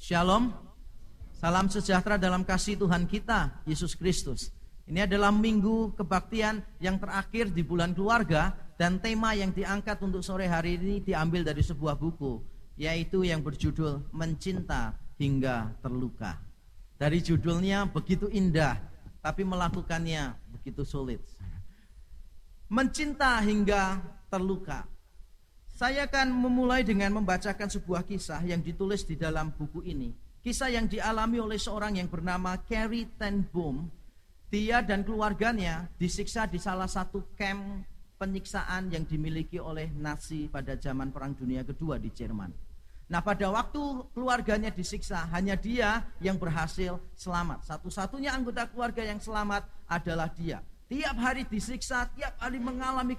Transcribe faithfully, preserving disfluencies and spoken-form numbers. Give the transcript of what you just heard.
Shalom, salam sejahtera dalam kasih Tuhan kita, Yesus Kristus. Ini adalah minggu kebaktian yang terakhir di bulan keluarga, dan tema yang diangkat untuk sore hari ini diambil dari sebuah buku, yaitu yang berjudul Mencinta Hingga Terluka. Dari judulnya begitu indah, tapi melakukannya begitu sulit. Mencinta hingga terluka. Saya akan memulai dengan membacakan sebuah kisah yang ditulis di dalam buku ini. Kisah yang dialami oleh seorang yang bernama Corrie ten Boom. Dia dan keluarganya disiksa di salah satu kamp penyiksaan yang dimiliki oleh Nazi pada zaman Perang Dunia Kedua di Jerman. Nah, pada waktu keluarganya disiksa, hanya dia yang berhasil selamat. Satu-satunya anggota keluarga yang selamat adalah dia. Tiap hari disiksa, tiap hari mengalami